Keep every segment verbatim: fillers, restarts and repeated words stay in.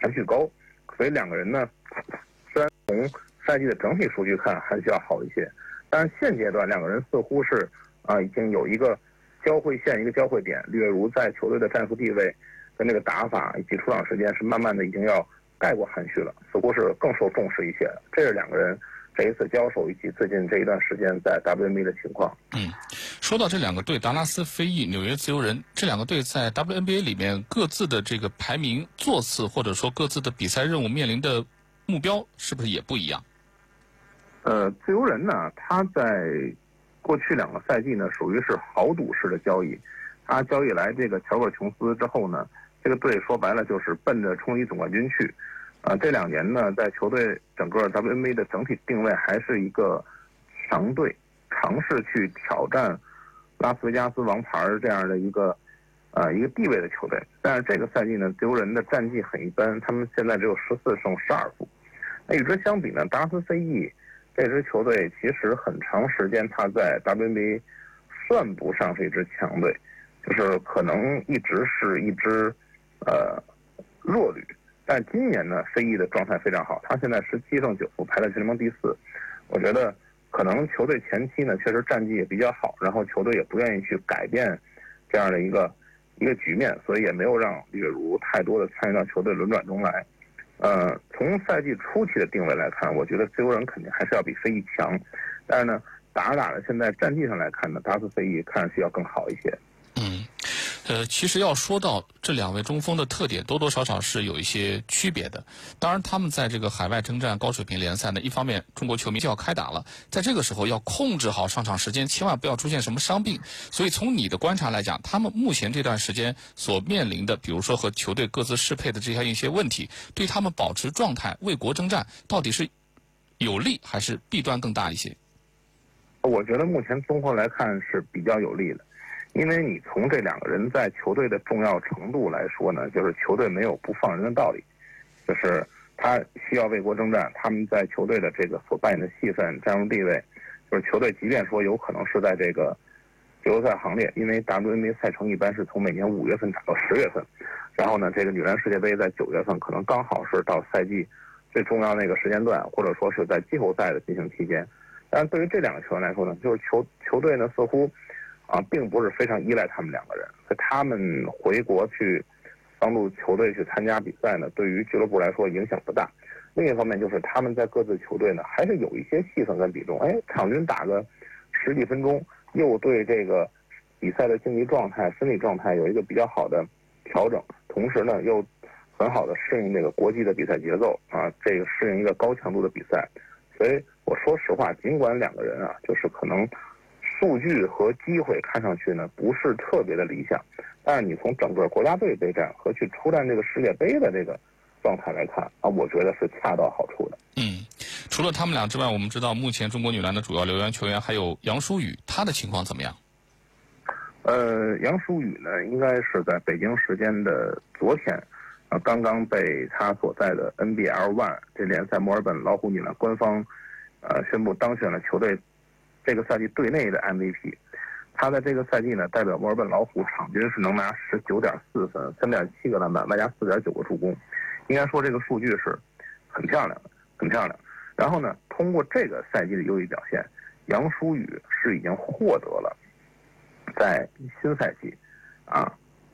差距高，所以两个人呢，虽然从赛季的整体数据看还是要好一些，但是现阶段两个人似乎是啊、呃、已经有一个交汇线，一个交汇点。李月如在球队的战术地位跟这个打法以及出场时间是慢慢的已经要盖过韩旭了，似乎是更受重视一些。这是两个人这一次交手以及最近这一段时间在 W N B A 的情况。 嗯，说到这两个队，达拉斯飞翼、纽约自由人这两个队在 W N B A 里面各自的这个排名、座次，或者说各自的比赛任务面临的目标，是不是也不一样？ 呃，自由人呢，他在过去两个赛季呢，属于是豪赌式的交易。他交易来这个乔克琼斯之后呢，这个队说白了就是奔着冲击总冠军去。呃，这两年呢，在球队整个 W N B A 的整体定位还是一个强队，尝试去挑战拉斯维加斯王牌这样的一个呃一个地位的球队。但是这个赛季呢，自由人的战绩很一般，他们现在只有十四胜十二负。那与之相比呢，达拉斯飞翼这支球队其实很长时间他在 W N B A 算不上是一支强队，就是可能一直是一支呃弱旅。但今年呢，飞翼的状态非常好，他现在十七胜九负，排在全联盟第四。我觉得可能球队前期呢确实战绩也比较好，然后球队也不愿意去改变这样的一个一个局面，所以也没有让李月如太多的参与到球队轮转中来。呃，从赛季初期的定位来看，我觉得自由人肯定还是要比飞翼强，但是呢，打着打着，现在战绩上来看呢，达斯飞翼看上去要更好一些。 嗯。呃，其实要说到这两位中锋的特点，多多少少是有一些区别的。当然，他们在这个海外征战高水平联赛呢，一方面中国球迷就要开打了，在这个时候要控制好上场时间，千万不要出现什么伤病。所以从你的观察来讲，他们目前这段时间所面临的，比如说和球队各自适配的这样一些问题，对他们保持状态、为国征战，到底是有利还是弊端更大一些？ 我觉得目前综合来看是比较有利的。因为你从这两个人在球队的重要程度来说呢，就是球队没有不放人的道理，就是他需要为国征战，他们在球队的这个所扮演的戏份、战术地位，就是球队即便说有可能是在这个季后赛行列，因为 W N B A 赛程一般是从每年五月份打到十月份，然后呢，这个女篮世界杯在九月份，可能刚好是到赛季最重要那个时间段，或者说是在季后赛的进行期间。但是对于这两个球员来说呢，就是球球队呢似乎啊，并不是非常依赖他们两个人，所以他们回国去帮助球队去参加比赛呢，对于俱乐部来说影响不大。另一方面就是他们在各自球队呢，还是有一些戏份跟比重。哎，场均打个十几分钟，又对这个比赛的竞技状态、身体状态有一个比较好的调整，同时呢，又很好的适应这个国际的比赛节奏啊，这个适应一个高强度的比赛。所以我说实话，尽管两个人啊，就是可能数据和机会看上去呢不是特别的理想，但是你从整个国家队备战和去出战这个世界杯的这个状态来看啊，我觉得是恰到好处的。 嗯，除了他们俩之外，我们知道目前中国女篮的主要留洋球员还有杨舒雨，她的情况怎么样？ 呃，杨舒雨呢，应该是在北京时间的昨天，啊，刚刚被他所在的 N B L One 这联赛墨尔本老虎女篮官方，呃，宣布当选了球队这个赛季队内的 M V P。他在这个赛季呢，代表墨尔本老虎场均是能拿十九点四分、三点七个篮板，外加四点九个助攻。应该说这个数据是很漂亮的，很漂亮。然后呢，通过这个赛季的优异表现，杨舒雨是已经获得了在新赛季啊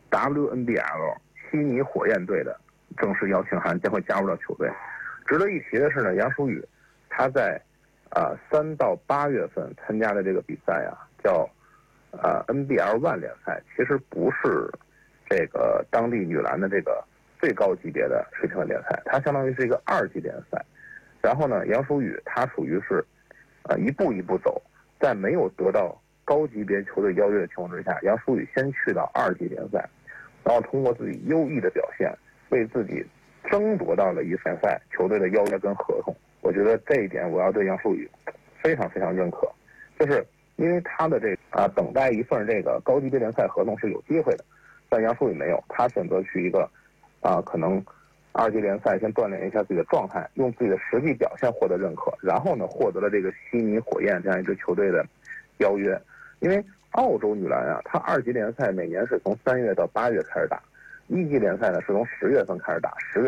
W N B L 悉尼火焰队的正式邀请函，将会加入到球队。值得一提的是呢，杨舒雨他在啊三到八月份参加的这个比赛啊，叫呃 N B L One 联赛，其实不是这个当地女篮的这个最高级别的水平的联赛，它相当于是一个二级联赛。然后呢，杨舒雨他属于是呃一步一步走，在没有得到高级别球队邀约的情况之下，杨舒雨先去到二级联赛，然后通过自己优异的表现，为自己争夺到了一联赛球队的邀约跟合同。我觉得这一点我要对杨舒雨非常非常认可，就是因为他的这啊等待一份这个高级别联赛合同是有机会的，但杨舒雨没有，他选择去一个啊可能二级联赛先锻炼一下自己的状态，用自己的实际表现获得认可，然后呢获得了这个悉尼火焰这样一支球队的邀约。因为澳洲女篮啊，它二级联赛每年是从三月到八月开始打，一级联赛呢是从十月份开始打，十月